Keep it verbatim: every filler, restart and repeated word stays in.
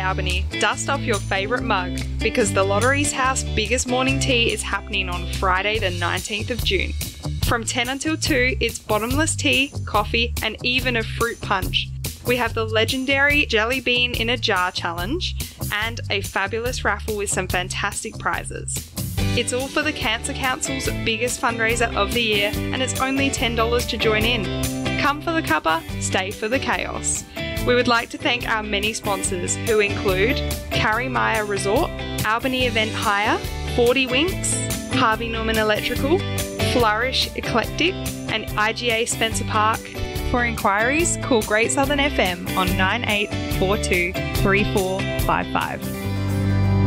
Albany, dust off your favourite mug because the Lottery's House biggest morning tea is happening on Friday the nineteenth of June. From ten until two, it's bottomless tea, coffee and even a fruit punch. We have the legendary Jelly Bean in a Jar challenge and a fabulous raffle with some fantastic prizes. It's all for the Cancer Council's biggest fundraiser of the year and it's only ten dollars to join in. Come for the cuppa, stay for the chaos. We would like to thank our many sponsors who include Carrie Meyer Resort, Albany Event Hire, forty Winks, Harvey Norman Electrical, Flourish Eclectic and I G A Spencer Park. For inquiries, call Great Southern F M on nine eight four two, three four five five.